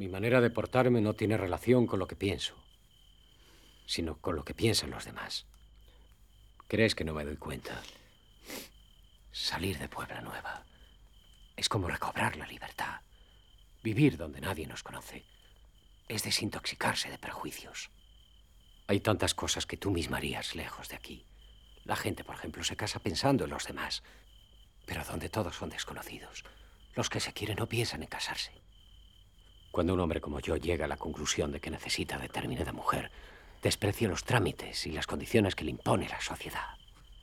Mi manera de portarme no tiene relación con lo que pienso, sino con lo que piensan los demás. ¿Crees que no me doy cuenta? Salir de Puebla Nueva es como recobrar la libertad. Vivir donde nadie nos conoce es desintoxicarse de prejuicios. Hay tantas cosas que tú misma harías lejos de aquí. La gente, por ejemplo, se casa pensando en los demás, pero donde todos son desconocidos. Los que se quieren no piensan en casarse. Cuando un hombre como yo llega a la conclusión de que necesita determinada mujer, desprecia los trámites y las condiciones que le impone la sociedad.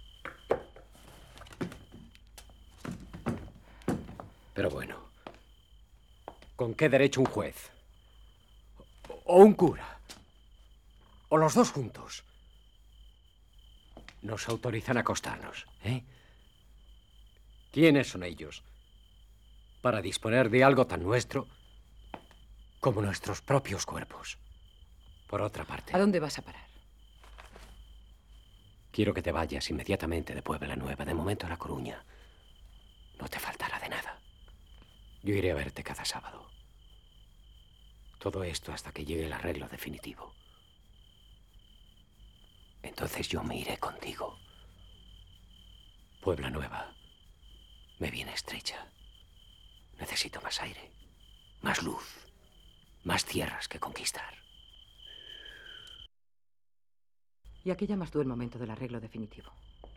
Pero bueno, ¿con qué derecho un juez? ¿O un cura? ¿O los dos juntos? Nos autorizan a acostarnos, ¿eh? ¿Quiénes son ellos para disponer de algo tan nuestro como nuestros propios cuerpos? Por otra parte... ¿A dónde vas a parar? Quiero que te vayas inmediatamente de Puebla Nueva, de momento a La Coruña. No te faltará de nada. Yo iré a verte cada sábado. Todo esto hasta que llegue el arreglo definitivo. Entonces yo me iré contigo. Puebla Nueva me viene estrecha. Necesito más aire, más luz, más tierras que conquistar. ¿Y a qué llamas tú el momento del arreglo definitivo?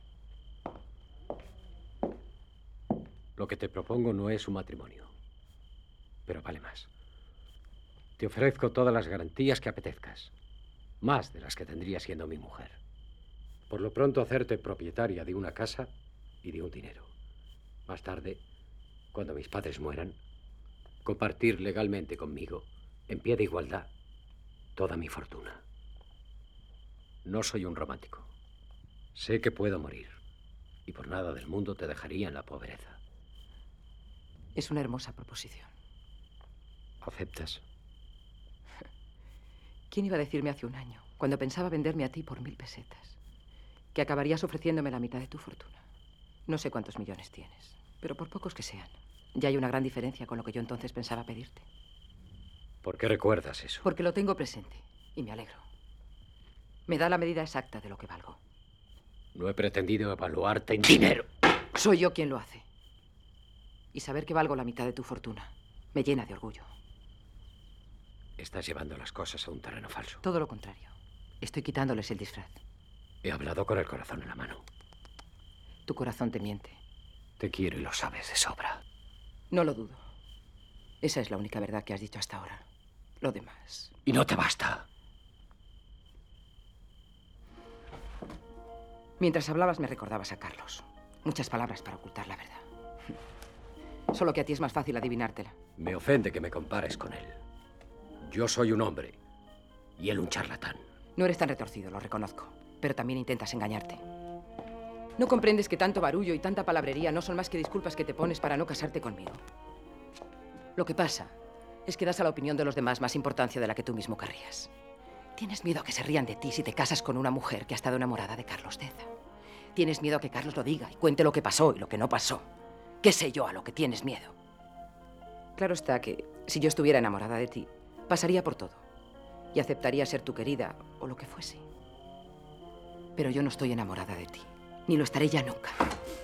Lo que te propongo no es un matrimonio, pero vale más. Te ofrezco todas las garantías que apetezcas, más de las que tendría siendo mi mujer. Por lo pronto, hacerte propietaria de una casa y de un dinero. Más tarde, cuando mis padres mueran, compartir legalmente conmigo, en pie de igualdad, toda mi fortuna. No soy un romántico. Sé que puedo morir, y por nada del mundo te dejaría en la pobreza. Es una hermosa proposición. ¿Aceptas? ¿Quién iba a decirme hace un año, cuando pensaba venderme a ti por 1000 pesetas, que acabarías ofreciéndome la mitad de tu fortuna? No sé cuántos millones tienes, pero por pocos que sean, ya hay una gran diferencia con lo que yo entonces pensaba pedirte. ¿Por qué recuerdas eso? Porque lo tengo presente, y me alegro. Me da la medida exacta de lo que valgo. No he pretendido evaluarte en dinero. Soy yo quien lo hace. Y saber que valgo la mitad de tu fortuna me llena de orgullo. Estás llevando las cosas a un terreno falso. Todo lo contrario. Estoy quitándoles el disfraz. He hablado con el corazón en la mano. Tu corazón te miente. Te quiero y lo sabes de sobra. No lo dudo. Esa es la única verdad que has dicho hasta ahora. Lo demás... ¿Y no te basta? Mientras hablabas me recordabas a Carlos. Muchas palabras para ocultar la verdad. Solo que a ti es más fácil adivinártela. Me ofende que me compares con él. Yo soy un hombre y él un charlatán. No eres tan retorcido, lo reconozco. Pero también intentas engañarte. ¿No comprendes que tanto barullo y tanta palabrería no son más que disculpas que te pones para no casarte conmigo? Lo que pasa es que das a la opinión de los demás más importancia de la que tú mismo querrías. Tienes miedo a que se rían de ti si te casas con una mujer que ha estado enamorada de Carlos Deza. Tienes miedo a que Carlos lo diga y cuente lo que pasó y lo que no pasó. ¿Qué sé yo a lo que tienes miedo? Claro está que si yo estuviera enamorada de ti, pasaría por todo y aceptaría ser tu querida o lo que fuese. Pero yo no estoy enamorada de ti, ni lo estaré ya nunca.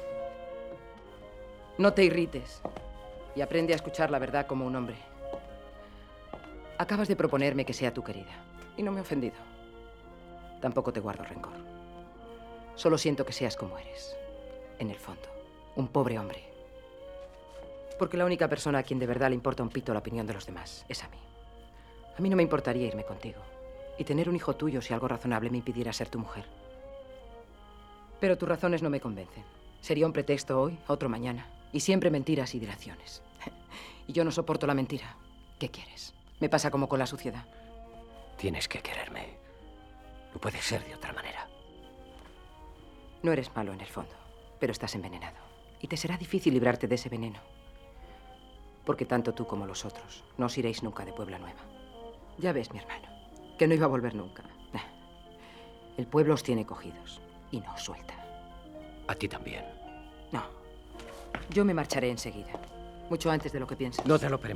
No te irrites y aprende a escuchar la verdad como un hombre. Acabas de proponerme que sea tu querida y no me he ofendido. Tampoco te guardo rencor. Solo siento que seas como eres, en el fondo, un pobre hombre. Porque la única persona a quien de verdad le importa un pito la opinión de los demás es a mí. A mí no me importaría irme contigo y tener un hijo tuyo si algo razonable me impidiera ser tu mujer. Pero tus razones no me convencen. Sería un pretexto hoy, otro mañana, y siempre mentiras y dilaciones. Y yo no soporto la mentira. ¿Qué quieres? Me pasa como con la suciedad. Tienes que quererme. No puede ser de otra manera. No eres malo en el fondo, pero estás envenenado. Y te será difícil librarte de ese veneno. Porque tanto tú como los otros no os iréis nunca de Puebla Nueva. Ya ves, mi hermano, que no iba a volver nunca. El pueblo os tiene cogidos y no os suelta. A ti también. No. Yo me marcharé enseguida. Mucho antes de lo que piensas. No te lo permito.